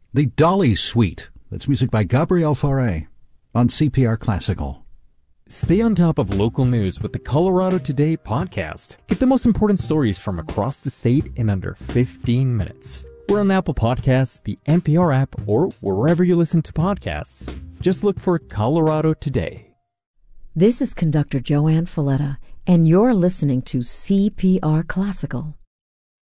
The Dolly Suite. That's music by Gabriel Fauré on CPR Classical. Stay on top of local news with the Colorado Today podcast. Get the most important stories from across the state in under 15 minutes. We're on Apple Podcasts, the NPR app, or wherever you listen to podcasts. Just look for Colorado Today. This is conductor Joanne Folletta, and you're listening to CPR Classical.